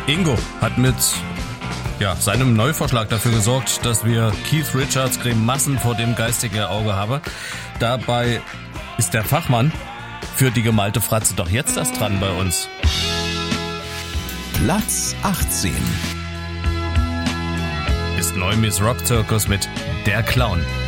Ingo hat mit seinem Neuvorschlag dafür gesorgt, dass wir Keith Richards Grimassen vor dem geistigen Auge haben. Dabei ist der Fachmann für die gemalte Fratze doch jetzt erst dran bei uns. Platz 18 ist Neumis Rock Circus mit Der Clown.